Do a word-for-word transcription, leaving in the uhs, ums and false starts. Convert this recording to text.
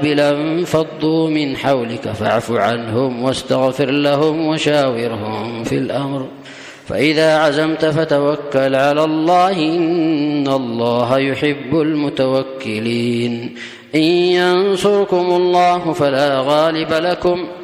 انفضوا من حولك فاعف عنهم واستغفر لهم وشاورهم في الأمر فإذا عزمت فتوكل على الله إن الله يحب المتوكلين إن ينصركم الله فلا غالب لكم